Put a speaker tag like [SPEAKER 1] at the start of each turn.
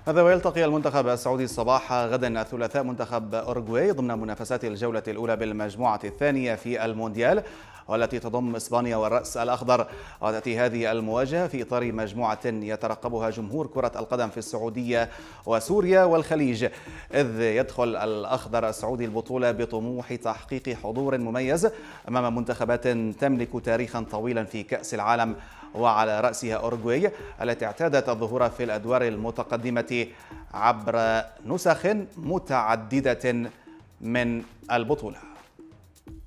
[SPEAKER 1] هذا ويلتقي المنتخب السعودي صباح غد الثلاثاء منتخب أوروغواي ضمن منافسات الجولة الأولى بالمجموعة الثانية في المونديال، والتي تضم إسبانيا والرأس الأخضر. وتأتي هذه المواجهة في إطار مجموعة يترقبها جمهور كرة القدم في السعودية وسوريا والخليج، إذ يدخل الأخضر السعودي البطولة بطموح تحقيق حضور مميز أمام منتخبات تملك تاريخا طويلا في كأس العالم، وعلى رأسها أوروغواي التي اعتادت الظهور في الأدوار المتقدمة عبر نسخ متعددة من البطولة.